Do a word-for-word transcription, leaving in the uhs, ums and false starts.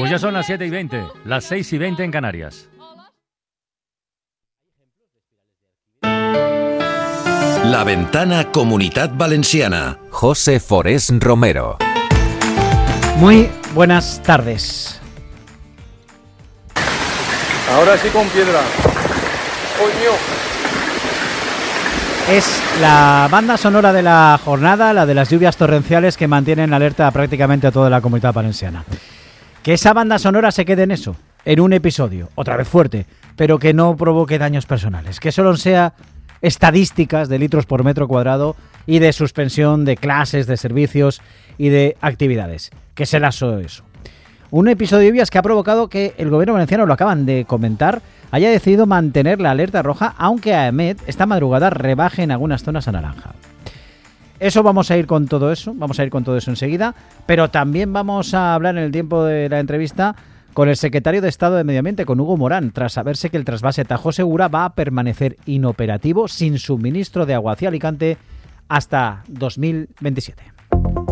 Pues ya son las siete y veinte, las seis y veinte en Canarias. La Ventana Comunitat Valenciana. José Forés Romero. Muy buenas tardes. Ahora sí con piedra. Coño. Es la banda sonora de la jornada, la de las lluvias torrenciales que mantienen alerta prácticamente a toda la Comunidad Valenciana. Que esa banda sonora se quede en eso, en un episodio, otra vez fuerte, pero que no provoque daños personales, que solo sea estadísticas de litros por metro cuadrado y de suspensión de clases, de servicios y de actividades, que será solo eso. Un episodio de lluvias que ha provocado que el gobierno valenciano, lo acaban de comentar, haya decidido mantener la alerta roja, aunque a EMET esta madrugada rebaje en algunas zonas a naranja. Eso vamos a ir con todo eso, vamos a ir con todo eso enseguida, pero también vamos a hablar en el tiempo de la entrevista con el secretario de Estado de Medio Ambiente, con Hugo Morán, tras saberse que el trasvase Tajo Segura va a permanecer inoperativo sin suministro de agua hacia Alicante hasta dos mil veintisiete.